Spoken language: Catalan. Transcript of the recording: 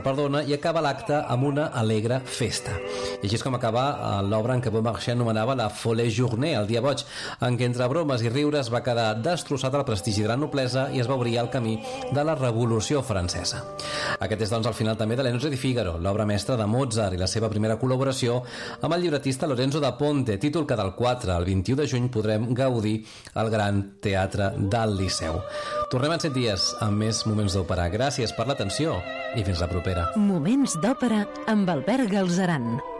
perdona, i acaba l'acte amb una alegre festa. I així és com acaba l'obra en què Beaumarchais anomenava la Folle Journée, el dia boig, en què entre bromes i riures va quedar destrossat el prestigi de la noblesa i es va obrir el camí de la Revolució Francesa. Aquest és, doncs, el final també de Lenzo di Figaro, l'obra mestra de Mozart i la seva primera col·laboració amb el llibretista Lorenzo da Ponte, títol que del 4 al 21 de juny podrem gaudir al Gran Teatre del Liceu. Tornem en 7 dies amb més Moments d'Òpera. Gràcies per l'atenció i fins la propera. Moments d'Òpera amb Albert Galzeran.